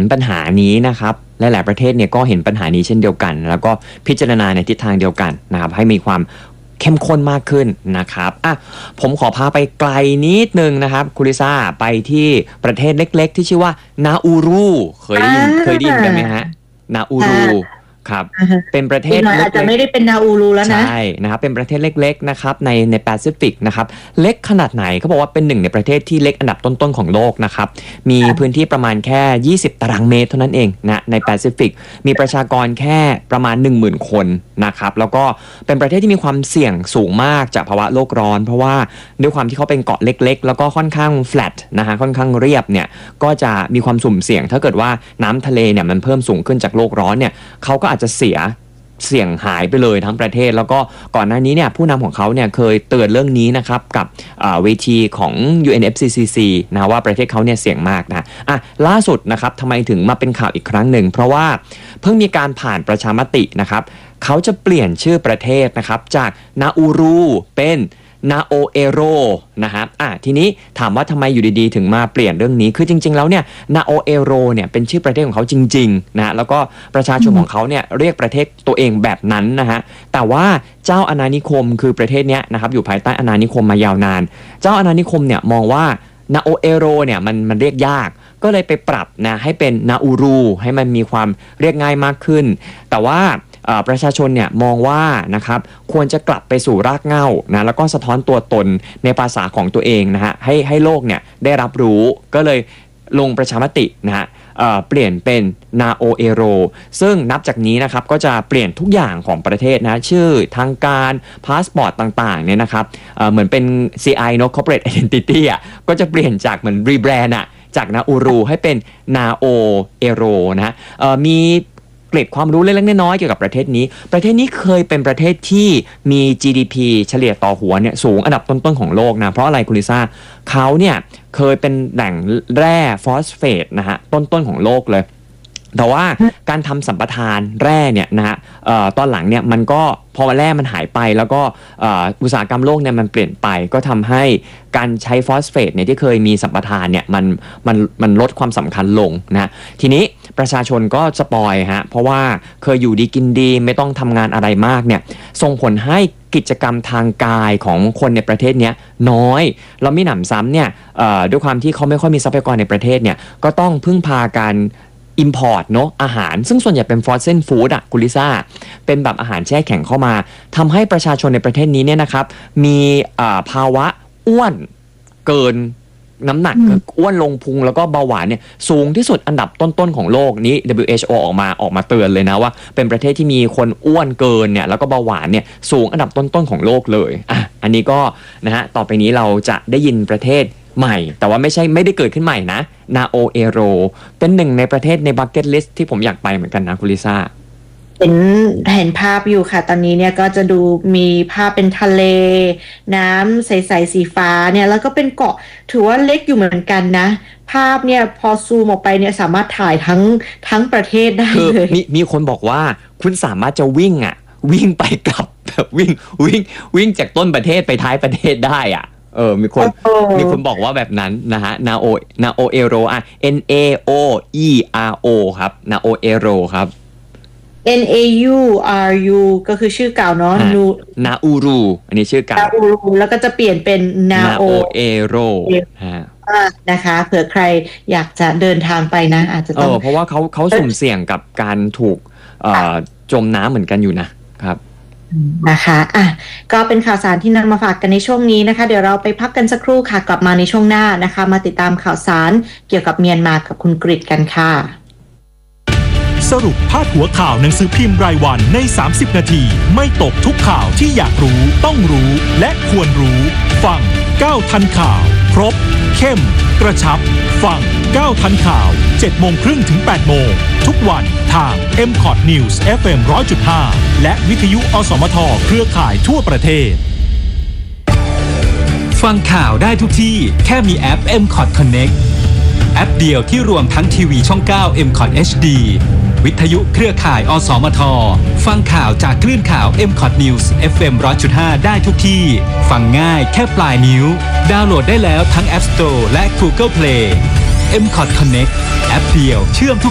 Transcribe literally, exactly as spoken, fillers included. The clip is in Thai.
นปัญหานี้นะครับหลายๆประเทศเนี่ยก็เห็นปัญหานี้เช่นเดียวกันแล้วก็พิจารณาในทิศทางเดียวกันนะครับให้มีความเข้มข้นมากขึ้นนะครับอ่ะผมขอพาไปไกลนิดนึงนะครับคุณลิซ่าไปที่ประเทศเล็กๆที่ชื่อว่านาอูรูเคยได้ยินเคยได้ยินกันไหมฮะนาอูรูครับเป็นประเทศอาจจะไม่ได้เป็นนาอูรูแล้วนะใช่นะครับเป็นประเทศเล็กๆนะครับในในแปซิฟิกนะครับเล็กขนาดไหนเขาบอกว่าเป็นหนึ่งในประเทศที่เล็กอันดับต้นๆของโลกนะครับมีพื้นที่ประมาณแค่ยี่สิบตารางเมตรเท่านั้นเองนะในแปซิฟิกมีประชากรแค่ประมาณ หนึ่งหมื่น คนนะครับแล้วก็เป็นประเทศที่มีความเสี่ยงสูงมากจากภาวะโลกร้อนเพราะว่าด้วยความที่เขาเป็นเกาะเล็กๆแล้วก็ค่อนข้างแฟลตนะฮะค่อนข้างเรียบเนี่ยก็จะมีความสุ่มเสี่ยงถ้าเกิดว่าน้ำทะเลเนี่ยมันเพิ่มสูงขึ้นจากโลกร้อนเนี่ยเขาก็อาจจะเสียเสี่ยงหายไปเลยทั้งประเทศแล้วก็ก่อนหน้านี้เนี่ยผู้นำของเขาเนี่ยเคยเตือนเรื่องนี้นะครับกับเวทีของ ยู เอ็น เอฟ ซี ซี ซี นะว่าประเทศเขาเนี่ยเสี่ยงมากนะอ่ะล่าสุดนะครับทำไมถึงมาเป็นข่าวอีกครั้งหนึ่งเพราะว่าเพิ่งมีการผ่านประชามตินะครับเขาจะเปลี่ยนชื่อประเทศนะครับจากนาอูรูเป็นนาโอเอโรนะครับอ่ะทีนี้ถามว่าทำไมอยู่ดีๆถึงมาเปลี่ยนเรื่องนี้คือจริงๆแล้วเนี่ยนาโอเอโรเนี่ยเป็นชื่อประเทศของเขาจริงๆนะแล้วก็ประชาชนของเขาเนี่ยเรียกประเทศตัวเองแบบนั้นนะฮะแต่ว่าเจ้าอาณานิคมคือประเทศเนี้ยนะครับอยู่ภายใต้อาณานิคมมายาวนานเจ้าอาณานิคมเนี่ยมองว่านาโอเอโรเนี่ยมันมันเรียกยากก็เลยไปปรับนะให้เป็นนาอูรูให้มันมีความเรียกง่ายมากขึ้นแต่ว่าประชาชนเนี่ยมองว่านะครับควรจะกลับไปสู่รากเหง้านะแล้วก็สะท้อนตัวตนในภาษาของตัวเองนะฮะให้ให้โลกเนี่ยได้รับรู้ก็เลยลงประชามตินะฮะเปลี่ยนเป็นนาโอเอโรซึ่งนับจากนี้นะครับก็จะเปลี่ยนทุกอย่างของประเทศนะชื่อทางการพาสปอร์ตต่างๆเนี่ยนะครับเหมือนเป็น ซี ไอ เนอะ Corporate Identity อ่ะก็จะเปลี่ยนจากเหมือนรีแบรนด์อ่ะจากนาอูรูให้เป็นนาโอเอโรนะฮะมีเกร็ดความรู้เล็กๆน้อยๆเกี่ยวกับประเทศนี้ประเทศนี้เคยเป็นประเทศที่มี จี ดี พี เฉลี่ยต่อหัวเนี่ยสูงอันดับต้นๆของโลกนะเพราะอะไรคุณลิซ่าเขาเนี่ยเคยเป็นแหล่งแร่ฟอสเฟตนะฮะต้นๆของโลกเลยแต่ว่าการทำสัมปทานแร่เนี่ยนะฮะตอนหลังเนี่ยมันก็พอแร่มันหายไปแล้วก็อุตสาหกรรมโลกเนี่ยมันเปลี่ยนไปก็ทำให้การใช้ฟอสเฟตเนี่ยที่เคยมีสัมปทานเนี่ยมันมันมันลดความสำคัญลงนะทีนี้ประชาชนก็สปอยฮะเพราะว่าเคยอยู่ดีกินดีไม่ต้องทำงานอะไรมากเนี่ยส่งผลให้กิจกรรมทางกายของคนในประเทศนี้น้อยเราไม่หนำซ้ำเนี่ยด้วยความที่เขาไม่ค่อยมีทรัพยากรในประเทศเนี่ยก็ต้องพึ่งพาการimport เนอะอาหารซึ่งส่วนใหญ่เป็น frozen food อะกุลิซ่าเป็นแบบอาหารแช่แข็งเข้ามาทำให้ประชาชนในประเทศนี้เนี่ยนะครับมีภาวะอ้วนเกินน้ำหนักอ้วนลงพุงแล้วก็เบาหวานเนี่ยสูงที่สุดอันดับต้นๆของโลกนี้ ดับเบิลยู เอช โอ ออกมาออกมาเตือนเลยนะว่าเป็นประเทศที่มีคนอ้วนเกินเนี่ยแล้วก็เบาหวานเนี่ยสูงอันดับต้นๆของโลกเลยอ่ะอันนี้ก็นะฮะต่อไปนี้เราจะได้ยินประเทศใหม่แต่ว่าไม่ใช่ไม่ได้เกิดขึ้นใหม่นะนาโอเอโรเป็นหนึ่งในประเทศในบักเก็ตลิสต์ที่ผมอยากไปเหมือนกันนะคุณลิซ่าเห็นเห็นภาพอยู่ค่ะตอนนี้เนี่ยก็จะดูมีภาพเป็นทะเลน้ำใสๆสีฟ้าเนี่ยแล้วก็เป็นเกาะถือว่าเล็กอยู่เหมือนกันนะภาพเนี่ยพอซูมออกไปเนี่ยสามารถถ่ายทั้งทั้งประเทศได้เลยมีมีคนบอกว่าคุณสามารถจะวิ่งอ่ะวิ่งไปกลับแบบวิ่งวิ่งวิ่งจากต้นประเทศไปท้ายประเทศได้อ่ะเออมีคนมีคนบอกว่าแบบนั้นนะฮะนาโอนาโอเอโรอ่ะ N A O E R O ครับนาโอเอโรครับ N A U R U ก็คือชื่อเก่าเนาะนูนาอูรูอันนี้ชื่อเก่านาอูรูแล้วก็จะเปลี่ยนเป็นนาโอเอโรฮะนะคะเผื่อใครอยากจะเดินทางไปนะอาจจะต้องเพราะว่าเขาเขาสุ่มเสี่ยงกับการถูกจมน้ำเหมือนกันอยู่นะครับนะคะอ่ะก็เป็นข่าวสารที่นำมาฝากกันในช่วงนี้นะคะเดี๋ยวเราไปพักกันสักครู่ค่ะกลับมาในช่วงหน้านะคะมาติดตามข่าวสารเกี่ยวกับเมียนมากับคุณกฤษกันค่ะสรุปพาดหัวข่าวหนังสือพิมพ์รายวันในสามสิบนาทีไม่ตกทุกข่าวที่อยากรู้ต้องรู้และควรรู้ฟังก้าวทันข่าวครบเข้มกระชับฟังก้าวทันข่าว เจ็ดโมงครึ่งถึง แปดโมงทุกวันทาง เอ็ม คอท News เอฟ เอ็ม หนึ่งร้อยจุดห้า และวิทยุอสมทเครือข่ายทั่วประเทศฟังข่าวได้ทุกที่แค่มีแอป เอ็ม คอท Connect แอปเดียวที่รวมทั้งทีวีช่อง เก้า เอ็ม คอท เอช ดี วิทยุเครือข่ายอสมทฟังข่าวจากคลื่นข่าว เอ็ม คอท News เอฟ เอ็ม หนึ่งร้อยจุดห้า ได้ทุกที่ฟังง่ายแค่ปลายนิ้วดาวน์โหลดได้แล้วทั้ง App Store และ Google Play เอ็ม คอท Connect แอปเดียวเชื่อมทุก